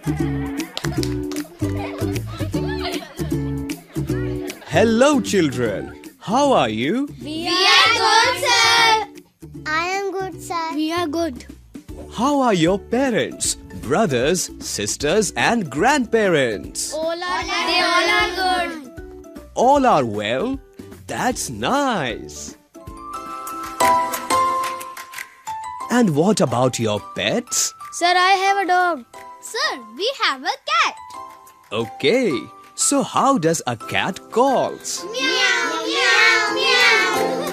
Hello, children. How are you? We are good, sir. I am good, sir. We are good. How are your parents, brothers, sisters, and grandparents? They all are good. All are well? That's nice. And what about your pets? Sir, I have a dog. Sir, we have a cat. Okay, so how does a cat calls? Meow, meow, meow.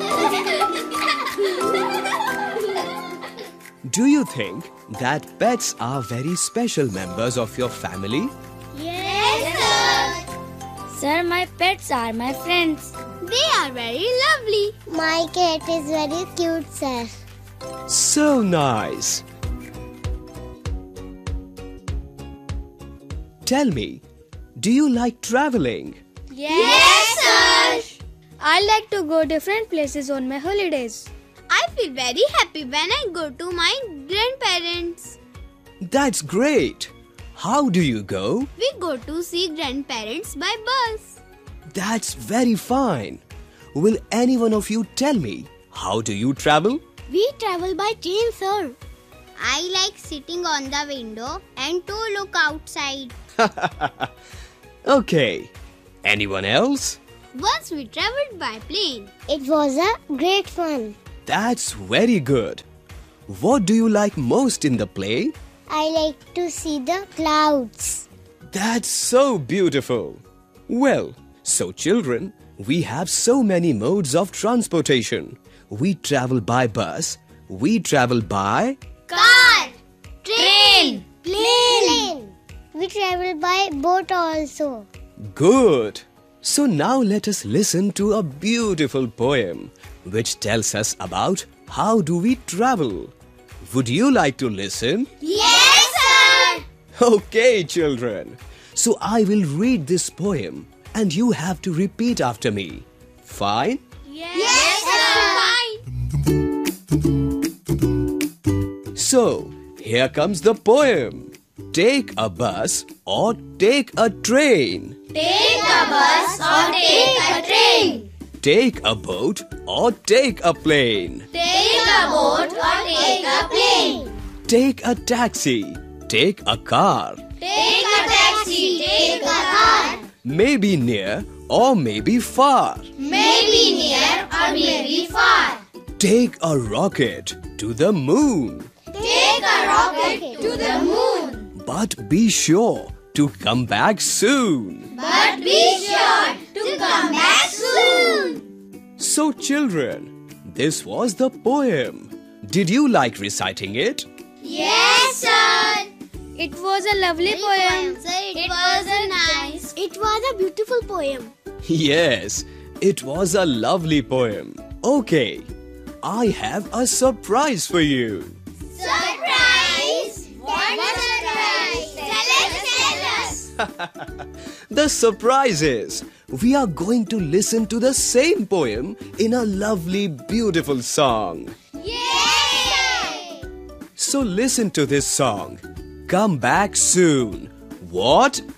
Do you think that pets are very special members of your family? Yes, sir. Sir, my pets are my friends. They are very lovely. My cat is very cute, sir. So nice. Tell me, do you like traveling? Yes, sir. I like to go different places on my holidays. I feel very happy when I go to my grandparents. That's great. How do you go? We go to see grandparents by bus. That's very fine. Will any one of you tell me, how do you travel? We travel by train, sir. I like sitting on the window and to look outside. Okay. Anyone else? Once we traveled by plane. It was a great fun. That's very good. What do you like most in the plane? I like to see the clouds. That's so beautiful. Well, so children, we have so many modes of transportation. We travel by bus. We travel by... Car, train, Plane. We travel by boat also. Good. So now let us listen to a beautiful poem which tells us about how do we travel. Would you like to listen? Yes, sir. Okay, children. So I will read this poem and you have to repeat after me. Fine? Yes, sir. Fine. So, here comes the poem. Take a bus or take a train. Take a bus or take a train. Take a boat or take a plane. Take a boat or take a plane. Take a taxi. Take a car. Take a taxi, take a car. Maybe near or maybe far. Maybe near or maybe far. Take a rocket to the moon. Take a rocket to the moon. But be sure to come back soon. But be sure to come back soon. So children, this was the poem. Did you like reciting it? Yes, sir. It was a lovely poem. It was a nice. It was a beautiful poem. Yes, it was a lovely poem. Okay, I have a surprise for you. Surprise! What a surprise! Tell us. The surprise is, we are going to listen to the same poem in a lovely, beautiful song. Yay! So listen to this song. Come back soon. What?